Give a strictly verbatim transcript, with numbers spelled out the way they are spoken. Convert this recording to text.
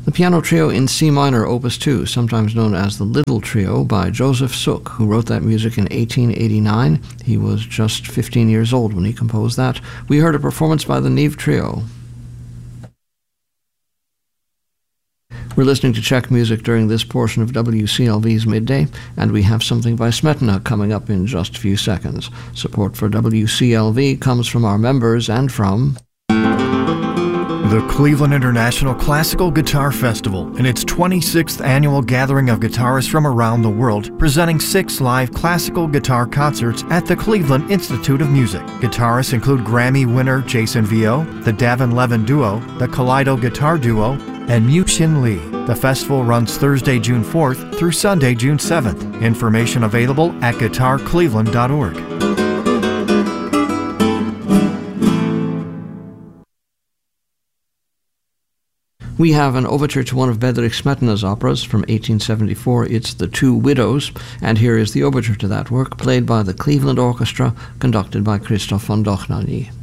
The piano trio in C minor, Opus two, sometimes known as the Little Trio, by Joseph Suk, who wrote that music in eighteen eighty-nine. He was just fifteen years old when he composed that. We heard a performance by the Neve Trio. We're listening to Czech music during this portion of W C L V's Midday, and we have something by Smetana coming up in just a few seconds. Support for W C L V comes from our members and from the Cleveland International Classical Guitar Festival, in its twenty-sixth annual gathering of guitarists from around the world, presenting six live classical guitar concerts at the Cleveland Institute of Music. Guitarists include Grammy winner Jason Vio, the Davin Levin Duo, the Kaleido Guitar Duo, and Mu-Shin Lee. The festival runs Thursday, June fourth through Sunday, June seventh. Information available at guitar cleveland dot org. We have an overture to one of Bedřich Smetana's operas from eighteen seventy-four. It's The Two Widows, and here is the overture to that work, played by the Cleveland Orchestra, conducted by Christoph von Dohnanyi.